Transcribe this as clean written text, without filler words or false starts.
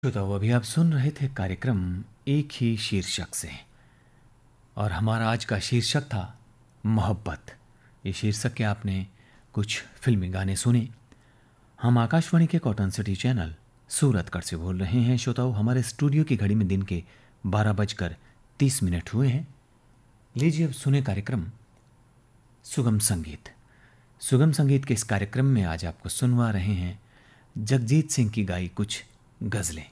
श्रोताओ, अभी आप सुन रहे थे कार्यक्रम एक ही शीर्षक से। और हमारा आज का शीर्षक था मोहब्बत। ये शीर्षक के आपने कुछ फिल्मी गाने सुने। हम आकाशवाणी के कॉटन सिटी चैनल सूरतगढ़ से बोल रहे हैं। श्रोताओ, हमारे स्टूडियो की घड़ी में दिन के 12:30 हुए हैं। लीजिए अब सुने कार्यक्रम सुगम संगीत। सुगम संगीत के इस कार्यक्रम में आज आपको सुनवा रहे हैं जगजीत सिंह की गाई कुछ गज़लें।